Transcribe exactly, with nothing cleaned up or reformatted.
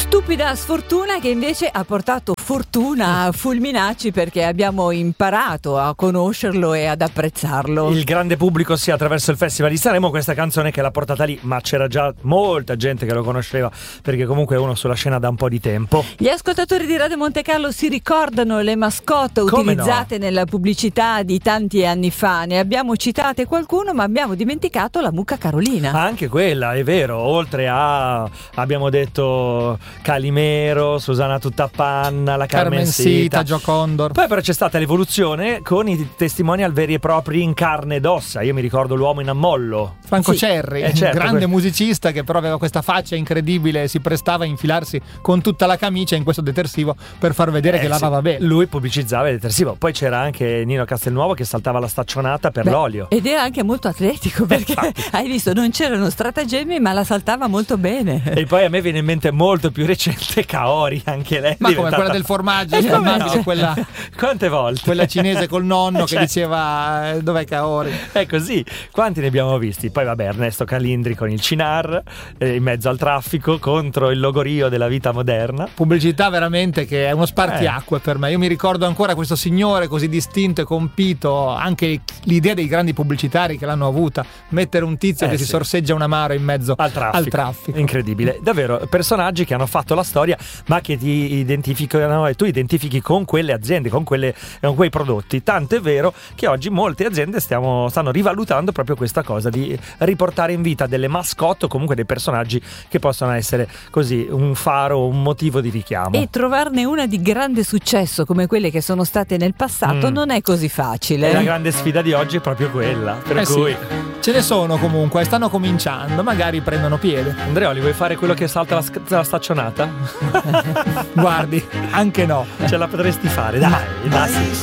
Stupida sfortuna che invece ha portato fortuna a Fulminacci, perché abbiamo imparato a conoscerlo e ad apprezzarlo. Il grande pubblico sia attraverso il Festival di Sanremo, questa canzone che l'ha portata lì, ma c'era già molta gente che lo conosceva, perché comunque è uno sulla scena da un po' di tempo. Gli ascoltatori di Radio Monte Carlo si ricordano le mascotte Come utilizzate no? nella pubblicità di tanti anni fa. Ne abbiamo citate qualcuno, ma abbiamo dimenticato la mucca Carolina. Anche quella, è vero, oltre a, abbiamo detto Calimero, Susanna Tuttapanna, la Carmencita, Carmencita, Gio Condor. Poi però c'è stata l'evoluzione con i testimonial veri e propri in carne ed ossa. Io mi ricordo l'uomo in ammollo, Franco Sì. Cerri, Eh, certo, grande que- musicista che però aveva questa faccia incredibile, si prestava a infilarsi con tutta la camicia in questo detersivo per far vedere Eh, che lavava sì, bene. lui pubblicizzava il detersivo. Poi c'era anche Nino Castelnuovo che saltava la staccionata per Beh, l'olio. Ed era anche molto atletico, perché hai visto, non c'erano stratagemmi, ma la saltava molto bene. E poi a me viene in mente molto più recente Kaori, anche lei. Ma come diventata- quella del formaggio, Eh, sì, come immagino, no? quella, Quante volte? quella cinese col nonno che Cioè, diceva eh, dov'è Kaori? È così, quanti ne abbiamo visti? Poi vabbè, Ernesto Calindri con il Cinar, eh, in mezzo al traffico, contro il logorio della vita moderna. Pubblicità veramente che è uno spartiacque Eh. per me. Io mi ricordo ancora questo signore così distinto e compito, anche l'idea dei grandi pubblicitari che l'hanno avuta, mettere un tizio Eh, che sì. si sorseggia un amaro in mezzo Al traffico. al traffico. Incredibile, davvero, personaggi che hanno fatto la storia, ma che ti identificano e tu identifichi con quelle aziende, con, quelle, con quei prodotti. Tanto è vero che oggi molte aziende stiamo, stanno rivalutando proprio questa cosa di riportare in vita delle mascotte o comunque dei personaggi che possono essere così un faro, un motivo di richiamo. E trovarne una di grande successo come quelle che sono state nel passato Mm. non è così facile. E la grande sfida di oggi è proprio quella, per Eh sì, cui ce ne sono comunque, stanno cominciando, magari prendono piede. Andreoli, vuoi fare quello che salta la, sc- la staccionata? Guardi, anche no. Ce la potresti fare, dai, dai.